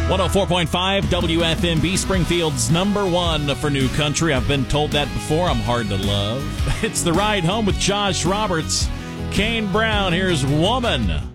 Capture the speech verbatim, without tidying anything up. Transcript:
one oh four point five W F M B, Springfield's number one for new country. I've been told that before. I'm hard to love. It's The Ride Home with Josh Roberts. Kane Brown, here's Woman.